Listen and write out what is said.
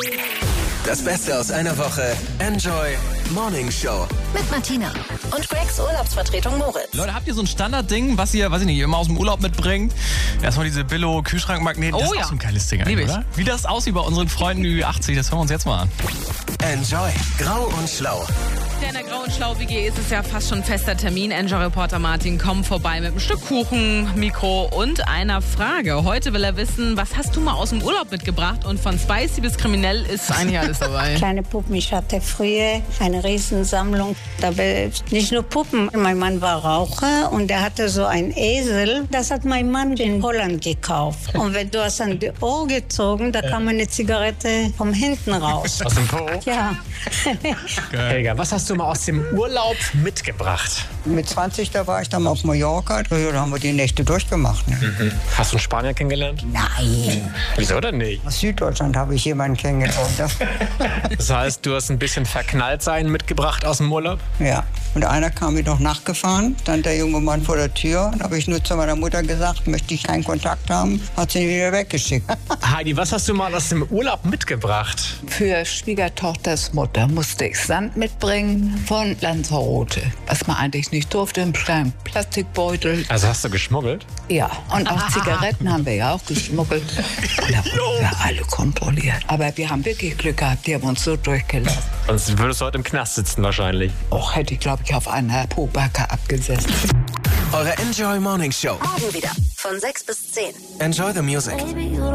Das Beste aus einer Woche. Enjoy Morning Show. Mit Martina und Gregs Urlaubsvertretung Moritz. Leute, habt ihr so ein Standardding, was ihr, weiß ich nicht, immer aus dem Urlaub mitbringt? Erstmal diese Billo-Kühlschrankmagneten. Das ist auch so ein geiles Ding eigentlich, oder? Wie das aussieht bei unseren Freunden Ü80, das hören wir uns jetzt mal an. Enjoy Grau und Schlau. Ja, in der Grau- und Schlau-WG ist es ja fast schon fester Termin. Enjoy-Reporter Martin kommt vorbei mit einem Stück Kuchen, Mikro und einer Frage. Heute will er wissen, was hast du mal aus dem Urlaub mitgebracht? Und von spicy bis kriminell ist eigentlich alles dabei. Kleine Puppen. Ich hatte früher eine Riesensammlung. Da nicht nur Puppen. Mein Mann war Raucher und der hatte so einen Esel. Das hat mein Mann in Holland gekauft. Und wenn du hast an die Ohr gezogen, da kam eine Zigarette vom hinten raus. Aus dem Po? Ja. Helga, was hast du mal aus dem Urlaub mitgebracht? Mit 20, da war ich dann auf Mallorca. Da haben wir die Nächte durchgemacht. Ne? Hast du einen Spanier kennengelernt? Nein. Wieso denn nicht? Aus Süddeutschland habe ich jemanden kennengelernt. Das heißt, du hast ein bisschen Verknalltsein mitgebracht aus dem Urlaub? Ja. Und einer kam mir noch nachgefahren. Stand der junge Mann vor der Tür. Da habe ich nur zu meiner Mutter gesagt, möchte ich keinen Kontakt haben. Hat sie ihn wieder weggeschickt. Heidi, was hast du mal aus dem Urlaub mitgebracht? Für Schwiegertochters Mutter musste ich Sand mitbringen von Lanzarote. Was man eigentlich nicht durfte, im kleinen Plastikbeutel. Also hast du geschmuggelt? Ja, und auch Zigaretten haben wir ja auch geschmuggelt. Und da wurden wir alle kontrolliert. Aber wir haben wirklich Glück gehabt, die haben uns so durchgelassen. Sonst würdest du heute im Knast sitzen wahrscheinlich. Auch hätte ich, glaube ich, auf einer Pobacke abgesessen. Eure Enjoy Morning Show. Morgen wieder von 6 bis 10. Enjoy the music.